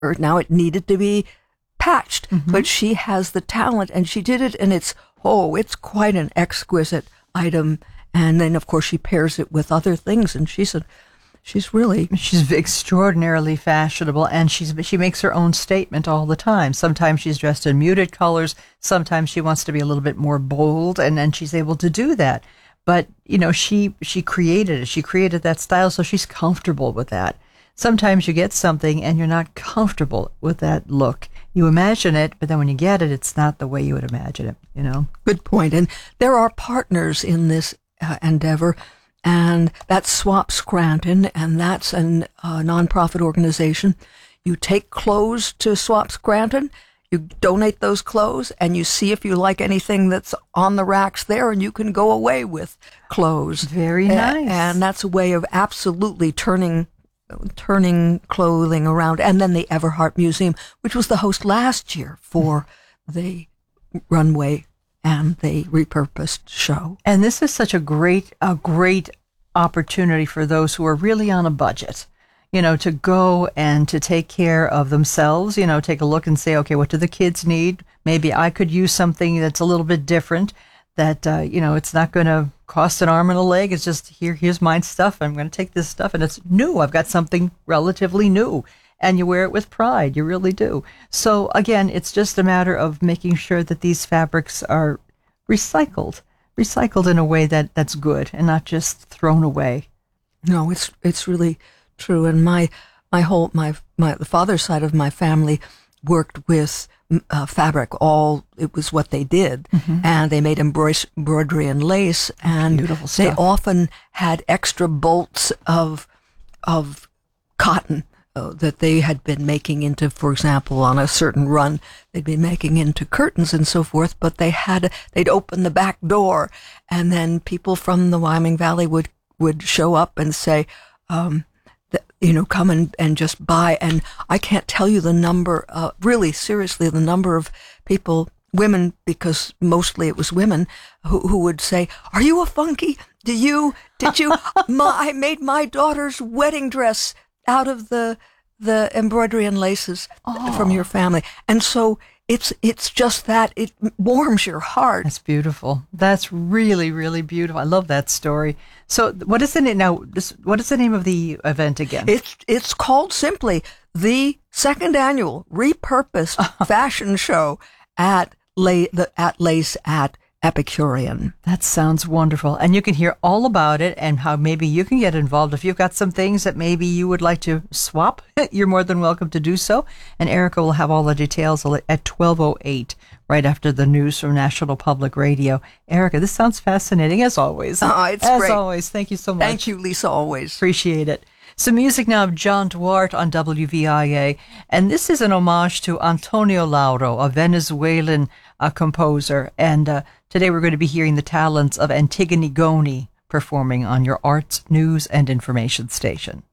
or now it needed to be patched, Mm-hmm. but she has the talent, and she did it, and it's quite an exquisite item. And then, of course, she pairs it with other things, and she's extraordinarily fashionable, and she makes her own statement all the time. Sometimes she's dressed in muted colors. Sometimes she wants to be a little bit more bold, and then she's able to do that. But, she created it. She created that style, so she's comfortable with that. Sometimes you get something and you're not comfortable with that look. You imagine it, but then when you get it, it's not the way you would imagine it, Good point. And there are partners in this endeavor, and that's Swap Scranton, and that's a nonprofit organization. You take clothes to Swap Scranton, you donate those clothes, and you see if you like anything that's on the racks there, and you can go away with clothes. Very nice. And that's a way of absolutely turning clothing around. And then the Everhart Museum, which was the host last year for the runway and the repurposed show. And this is such a great opportunity for those who are really on a budget, to go and to take care of themselves, take a look and say, okay, what do the kids need? Maybe I could use something that's a little bit different, that, it's not going to cost an arm and a leg. It's just, here's my stuff. I'm going to take this stuff, and it's new. I've got something relatively new. And you wear it with pride. You really do. So again, it's just a matter of making sure that these fabrics are recycled in a way that's good and not just thrown away. No, it's really true. And the father's side of my family worked with fabric. It was what they did. Mm-hmm. And they made embroidery and lace, and beautiful stuff. They often had extra bolts of cotton that they had been making into, for example, on a certain run, they'd be making into curtains and so forth, but they'd open the back door, and then people from the Wyoming Valley would show up and say, come and just buy. And I can't tell you the number, really seriously, the number of people, women, because mostly it was women, who would say, "Are you a funky? Did you, I made my daughter's wedding dress out of the embroidery and laces from your family." And so it's just that it warms your heart. That's beautiful. That's really, really beautiful. I love that story. So what is the name now? What is the name of the event again? It's called simply the second annual repurposed fashion show at Lace at Epicurean. That sounds wonderful. And you can hear all about it and how maybe you can get involved. If you've got some things that maybe you would like to swap, you're more than welcome to do so. And Erica will have all the details at 12:08, right after the news from National Public Radio. Erica, this sounds fascinating, as always. It's as great. As always, thank you so much. Thank you, Lisa, always. Appreciate it. Some music now of John Duarte on WVIA. And this is an homage to Antonio Lauro, a Venezuelan composer. And today we're going to be hearing the talents of Antigone Goni performing on your arts, news, and information station.